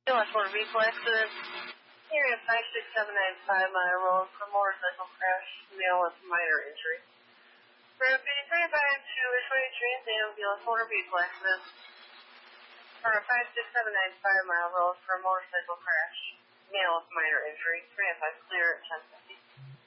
Last one vehicle accident. Area 56795 Mile Road for motorcycle crash. Male with minor injury. Rapid 35 to Ishway Train ambulance motor vehicle accident. For 56795 Mile Road for motorcycle crash. Male with minor injury. 35 clear at 1050.